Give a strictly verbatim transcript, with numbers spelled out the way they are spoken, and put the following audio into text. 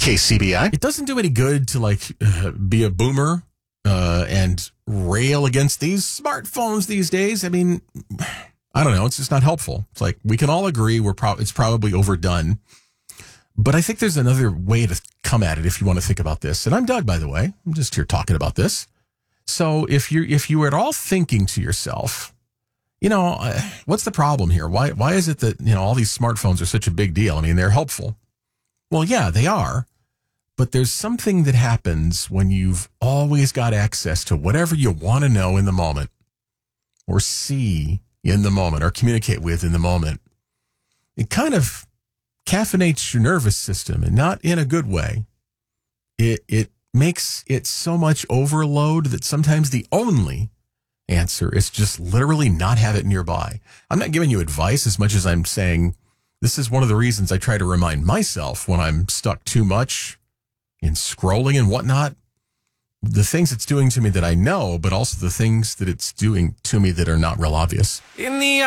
K C B I. It doesn't do any good to like uh, be a boomer uh, and rail against these smartphones these days. I mean, I don't know. It's just not helpful. It's like we can all agree we're pro- it's probably overdone. But I think there's another way to come at it if you want to think about this. And I'm Doug, by the way. I'm just here talking about this. So if you if you were at all thinking to yourself, you know, uh, what's the problem here? Why why is it that, you know, all these smartphones are such a big deal? I mean, they're helpful. Well, yeah, they are. But there's something that happens when you've always got access to whatever you want to know in the moment or see in the moment or communicate with in the moment. It kind of caffeinates your nervous system, and not in a good way. It it makes it so much overload that sometimes the only answer is just literally not have it nearby. I'm not giving you advice as much as I'm saying this is one of the reasons I try to remind myself when I'm stuck too much in scrolling and whatnot, the things it's doing to me that I know, but also the things that it's doing to me that are not real obvious. In the